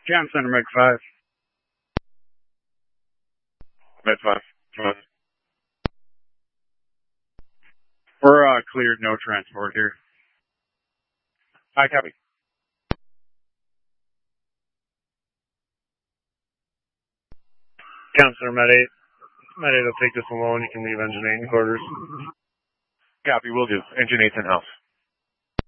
Command Center, Meg 5. Med 5. Come on. We're cleared, no transport here. Hi, copy. Command Center, Med 8. Med 8 will take this alone. You can leave engine 8 in quarters. Copy, will do. Engine 8's in house.